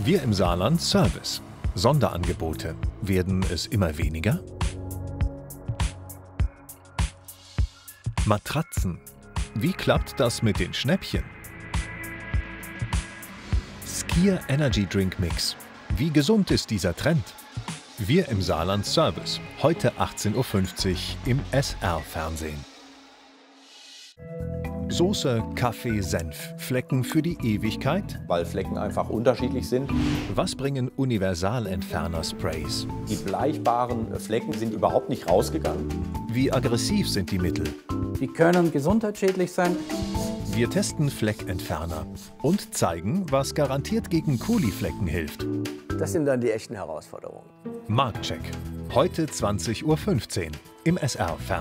Wir im Saarland Service. Sonderangebote. Werden es immer weniger? Matratzen. Wie klappt das mit den Schnäppchen? Skier Energy Drink Mix. Wie gesund ist dieser Trend? Wir im Saarland Service. Heute 18:50 Uhr im SR-Fernsehen. Soße, Kaffee, Senf. Flecken für die Ewigkeit? Weil Flecken einfach unterschiedlich sind. Was bringen Universalentferner-Sprays? Die bleichbaren Flecken sind überhaupt nicht rausgegangen. Wie aggressiv sind die Mittel? Die können gesundheitsschädlich sein. Wir testen Fleckentferner und zeigen, was garantiert gegen Koliflecken hilft. Das sind dann die echten Herausforderungen. Marktcheck. Heute 20:15 Uhr im SR-Fernsehen.